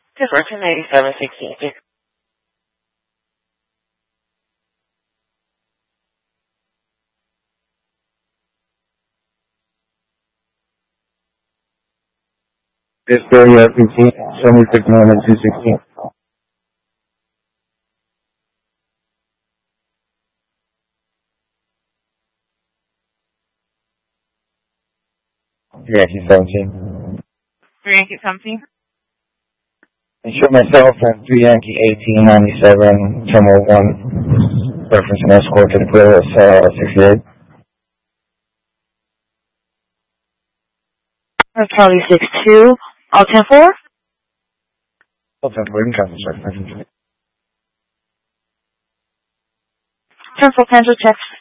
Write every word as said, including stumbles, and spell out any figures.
Discretion eighty-seven sixteen. This Barry R P T, seventy-six nine two sixteen. Yankee seventeen. three Yankee seventeen. Insure myself at three Yankee eighteen ninety-seven, terminal one. Reference and escort to the clear, uh, sixty-eight. Charlie six two. All ten four. All ten four, you can transfer, sir. ten four, cancel checks.